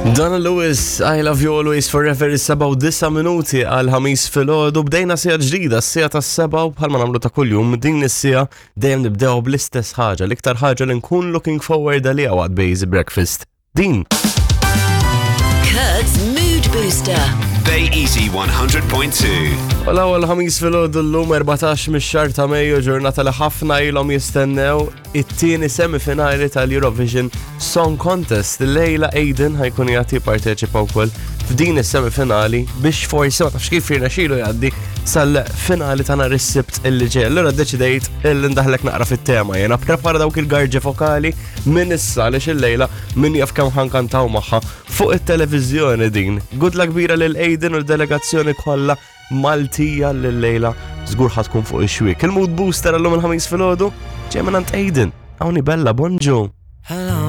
Donna Lewis, I Love You Always Forever, is-7 u 9 minuti għal ħamis fil-ħodu, bdejna sija ġdida, sija ta' 7 bħalma nagħmlu ta' kuljum, din is-sija dejjem nibdew bl-istess ħaġa, l-iktar ħaġa li nkun looking forward għaliha waqt Basic Breakfast. Din. Kurt's Mood Booster. Bay Easy 100.2. L-ewwel ħamis fil-ħodu llum 14 mix-xahar ta' Mejju, ġurnata li ħafna ilhom jistennew it-tieni semifinali tal-Eurovision Song Contest. Lejla Aiden ħajkun jagħti jipparteċipa wkoll f'din is-semifinali biex forsi ma tafx kif jirnexxielu jgħaddi sal-finali ta' nhar is-sibt illi ġej. Allura ddeċidejt illi ndaħlek naqra fit-tema. Jiena prepara dawk il-garġi fokali minn issa għaliex il-lejla min jaf kemm ħankantaw magħha fuq it-televiżjoni din. Good luck kbira lil Aiden u l-delegazzjoni kollha Maltija lil-lejla żgur ħadkun fuq ix-xwiek. Il-mood booster għallum il-ħamis fil-ħodu ġej minn Aiden. Hawnni Bella, bonġu. Hello.